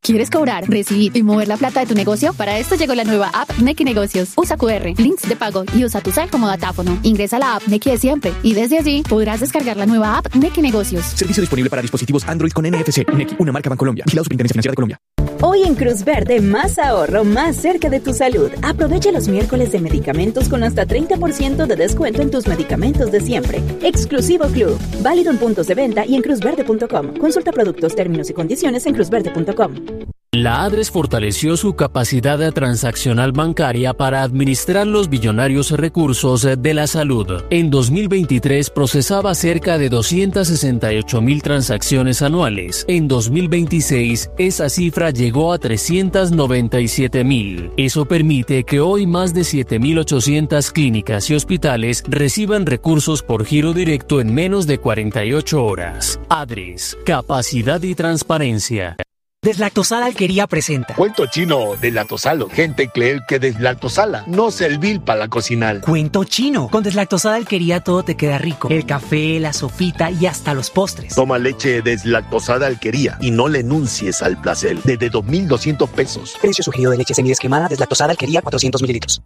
¿Quieres cobrar, recibir y mover la plata de tu negocio? Para esto llegó la nueva app Nequi Negocios. Usa QR, links de pago y usa tu cel como datáfono. Ingresa a la app Nequi de siempre y desde allí podrás descargar la nueva app Nequi Negocios. Servicio disponible para dispositivos Android con NFC. Nequi, una marca Bancolombia. Vigilado Superintendencia Financiera de Colombia. Hoy en Cruz Verde, más ahorro, más cerca de tu salud. Aprovecha los miércoles de medicamentos con hasta 30% de descuento en tus medicamentos de siempre. Exclusivo Club. Válido en puntos de venta y en cruzverde.com. Consulta productos, términos y condiciones en cruzverde.com. La ADRES fortaleció su capacidad transaccional bancaria para administrar los billonarios recursos de la salud. En 2023 procesaba cerca de 268.000 transacciones anuales. En 2026 esa cifra llegó a 397.000. Eso permite que hoy más de 7.800 clínicas y hospitales reciban recursos por giro directo en menos de 48 horas. ADRES, capacidad y transparencia. Deslactosada Alquería presenta Cuento chino deslactosalo. Gente cree que deslactosala no servir para cocinar. Cuento chino. Con Deslactosada Alquería todo te queda rico. El café, la sopita y hasta los postres. Toma leche deslactosada Alquería y no le enuncies al placer. Desde 2.200 pesos. Precio sugerido de leche semidescremada Deslactosada Alquería 400 mililitros.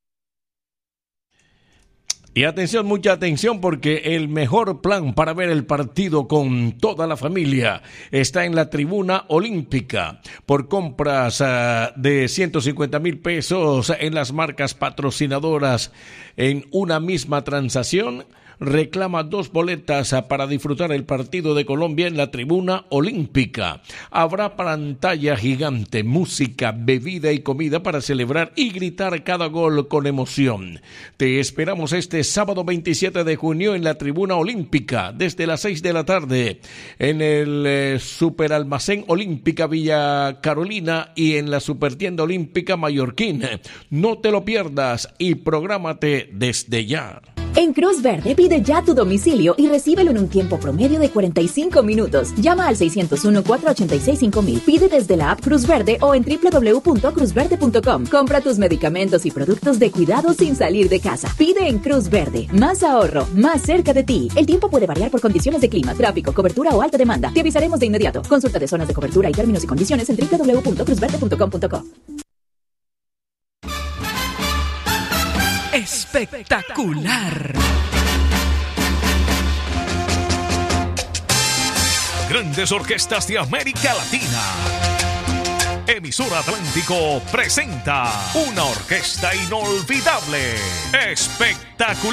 Y atención, mucha atención, porque el mejor plan para ver el partido con toda la familia está en la Tribuna Olímpica. Por compras de 150,000 pesos en las marcas patrocinadoras en una misma transacción, reclama 2 boletas para disfrutar el partido de Colombia en la Tribuna Olímpica. Habrá pantalla gigante, música, bebida y comida para celebrar y gritar cada gol con emoción. Te esperamos este sábado 27 de junio en la Tribuna Olímpica desde las 6 de la tarde en el Superalmacén Olímpica Villa Carolina y en la Supertienda Olímpica Mallorquín. No te lo pierdas y prográmate desde ya. En Cruz Verde pide ya tu domicilio y recíbelo en un tiempo promedio de 45 minutos. Llama al 601-486-5000. Pide desde la app Cruz Verde o en www.cruzverde.com. Compra tus medicamentos y productos de cuidado sin salir de casa. Pide en Cruz Verde. Más ahorro, más cerca de ti. El tiempo puede variar por condiciones de clima, tráfico, cobertura o alta demanda. Te avisaremos de inmediato. Consulta de zonas de cobertura y términos y condiciones en www.cruzverde.com.co. Espectacular. Grandes orquestas de América Latina. Emisora Atlántico presenta una orquesta inolvidable. Espectacular.